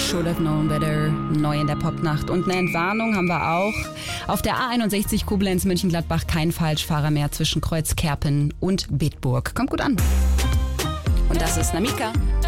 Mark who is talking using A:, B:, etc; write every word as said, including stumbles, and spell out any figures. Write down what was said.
A: Should Have Known Better, neu in der Popnacht. Und eine Entwarnung haben wir auch. Auf der A einundsechzig Koblenz Mönchengladbach kein Falschfahrer mehr zwischen Kreuzkerpen und Bitburg. Kommt gut an. Und das ist Namika.